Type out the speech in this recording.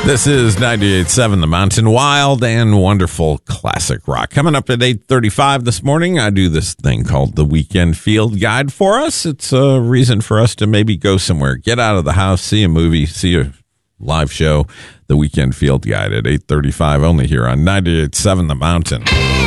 This is 98.7 The Mountain, wild and wonderful classic rock. Coming up at 8:35 this morning, I do this thing called the Weekend Field Guide for us. It's a reason for us to maybe go somewhere, get out of the house, see a movie, see a live show. The Weekend Field Guide at 8:35, only here on 98.7 The Mountain.